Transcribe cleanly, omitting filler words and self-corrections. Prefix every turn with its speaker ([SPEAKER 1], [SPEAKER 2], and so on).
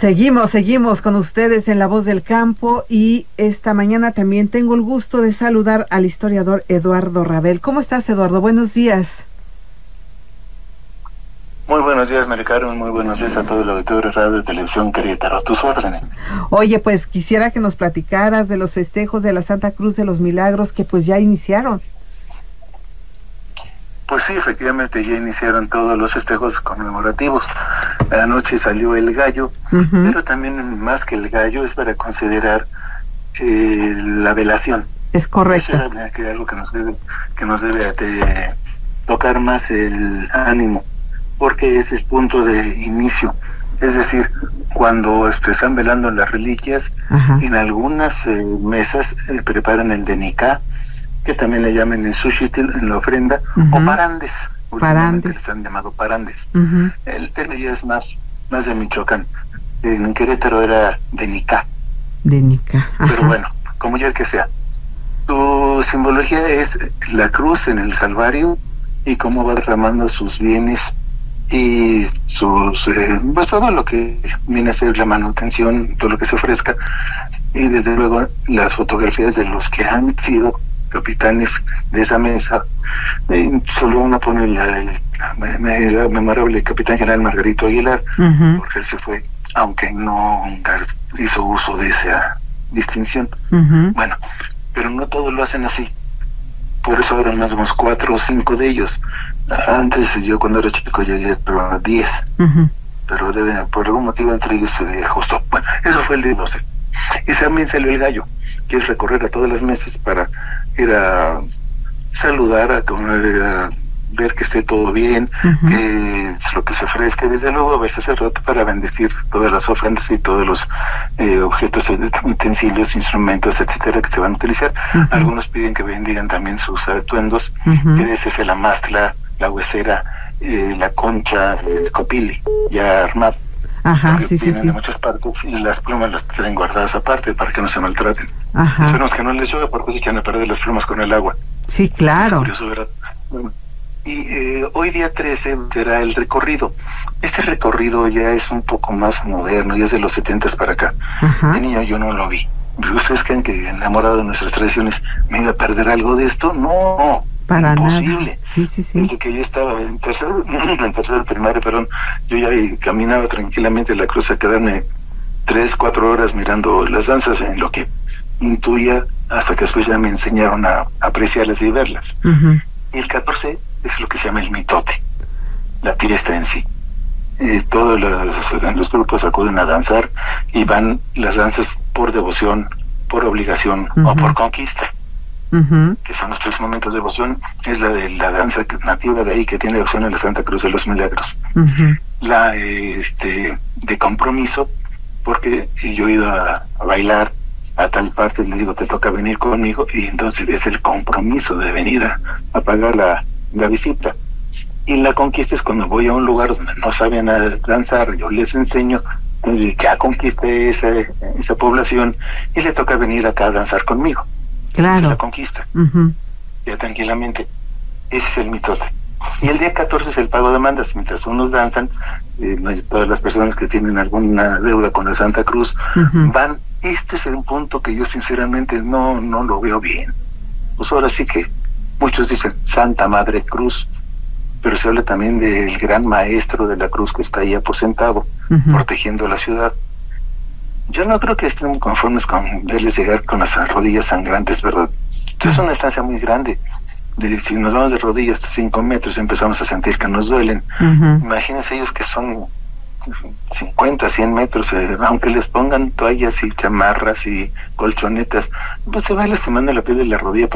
[SPEAKER 1] Seguimos con ustedes en La Voz del Campo y esta mañana también tengo el gusto de saludar al historiador Eduardo Rabel. ¿Cómo estás, Eduardo? Buenos días.
[SPEAKER 2] Muy buenos días, Mari Carmen, muy buenos días a todo el auditorio de Radio y Televisión Querétaro, a tus órdenes.
[SPEAKER 1] Oye, pues quisiera que nos platicaras de los festejos de la Santa Cruz de los Milagros que pues ya iniciaron.
[SPEAKER 2] Pues sí, efectivamente ya iniciaron todos los festejos conmemorativos. Anoche salió el gallo, pero también más que el gallo es para considerar la velación.
[SPEAKER 1] Es correcto.
[SPEAKER 2] Eso es algo que nos debe tocar más el ánimo, porque es el punto de inicio. Es decir, cuando están velando las reliquias, en algunas mesas preparan el denicá, que también le llaman en Sushitl, en la ofrenda, o parandes. Últimamente les han llamado parandes. El término ya es más de Michoacán. En Querétaro era denicá. Pero bueno, como ya que sea. Su simbología es la cruz en el Calvario y cómo va derramando sus bienes y sus pues todo lo que viene a ser la manutención, todo lo que se ofrezca, y desde luego las fotografías de los que han sido capitanes de esa mesa. Solo uno pone la memorable capitán general Margarito Aguilar, porque él se fue, aunque no hizo uso de esa distinción. Bueno, pero no todos lo hacen así. Por eso eran más o menos 4 o 5 de ellos. Antes, yo cuando era chico llegué a 10, pero por algún motivo entre ellos se ajustó. Bueno, eso fue el día 12. Y también salió el gallo, que es recorrer a todas las mesas para ir a saludar, a ver que esté todo bien, que es lo que se ofrezca, y desde luego a veces hace rato para bendecir todas las ofrendas y todos los objetos, utensilios, instrumentos, etcétera, que se van a utilizar. Algunos piden que bendigan también sus atuendos, que ese es el amastla, la huesera, la concha, el copili, ya armado. Vienen de muchas partes y las plumas las tienen guardadas aparte para que no se maltraten. Esperemos que no les llueva porque sí que van a perder las plumas con el agua.
[SPEAKER 1] Sí, claro.
[SPEAKER 2] Es curioso, ¿verdad? Bueno, y hoy día 13 será el recorrido. Este recorrido ya es un poco más moderno, ya es de los 70s para acá. De niño yo no lo vi. ¿Ustedes creen que enamorado de nuestras tradiciones me iba a perder algo de esto? No,
[SPEAKER 1] para
[SPEAKER 2] imposible.
[SPEAKER 1] Nada. Sí.
[SPEAKER 2] Desde que yo estaba en tercero de primaria, yo ya caminaba tranquilamente la cruz a quedarme 3-4 horas mirando las danzas, en lo que intuía, hasta que después ya me enseñaron a apreciarlas y verlas. Y el 14 es lo que se llama el mitote, la fiesta en sí. Todos los grupos acuden a danzar y van las danzas por devoción, por obligación o por conquista. Que son los 3 momentos de devoción. Es la de la danza nativa de ahí, que tiene devoción a la Santa Cruz de los Milagros. La de compromiso, porque yo he ido a bailar a tal parte, le digo, te toca venir conmigo, y entonces es el compromiso de venir a pagar la visita. Y la conquista es cuando voy a un lugar donde no saben danzar, yo les enseño, que ya conquisté esa población y le toca venir acá a danzar conmigo. Claro. Esa es la conquista. Ya tranquilamente. Ese es el mitote. Y el día 14 es el pago de demandas. Mientras unos danzan, todas las personas que tienen alguna deuda con la Santa Cruz van. Este es un punto que yo sinceramente no lo veo bien. Pues ahora sí que muchos dicen Santa Madre Cruz, pero se habla también del gran maestro de la cruz que está ahí aposentado, protegiendo la ciudad. Yo no creo que estén conformes con verles llegar con las rodillas sangrantes, ¿verdad? Es una estancia muy grande. Si nos vamos de rodillas hasta 5 metros empezamos a sentir que nos duelen. Imagínense ellos que son 50, 100 metros, aunque les pongan toallas y chamarras y colchonetas, pues se va lastimando la piel de la rodilla.